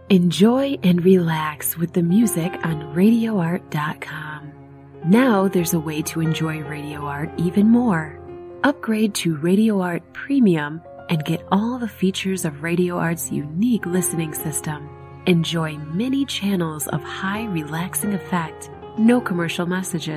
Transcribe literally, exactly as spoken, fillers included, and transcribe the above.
Enjoy and relax with the music on radio art dot com. Now there's a way to enjoy Radio Art even more. Upgrade to Radio Art Premium and get all the features of Radio Art's unique listening system. Enjoy many channels of high relaxing effect, no commercial messages.